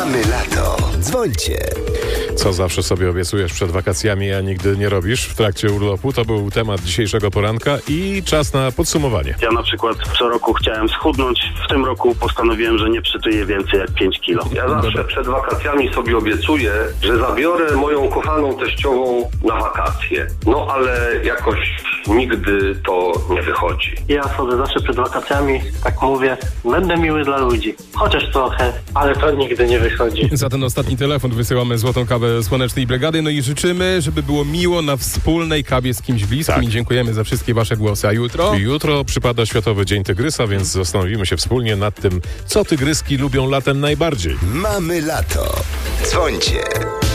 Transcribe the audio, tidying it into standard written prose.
Mamy lato. Dzwońcie. Co zawsze sobie obiecujesz przed wakacjami, a nigdy nie robisz w trakcie urlopu? To był temat dzisiejszego poranka i czas na podsumowanie. Ja na przykład co roku chciałem schudnąć. W tym roku postanowiłem, że nie przytyję więcej jak 5 kilo. Ja zawsze przed wakacjami sobie obiecuję, że zabiorę moją kochaną teściową na wakacje. No ale jakoś nigdy to nie wychodzi. Ja sobie zawsze przed wakacjami tak mówię, będę miły dla ludzi. Chociaż trochę, ale to nigdy nie wychodzi. Za ten ostatni telefon wysyłamy złotą kawę Słonecznej Brygady, no i życzymy, żeby było miło na wspólnej kawie z kimś bliskim Tak. i dziękujemy za wszystkie wasze głosy. A jutro? Jutro przypada Światowy Dzień Tygrysa, więc zastanowimy się wspólnie nad tym, co tygryski lubią latem najbardziej. Mamy lato. Dzwońcie.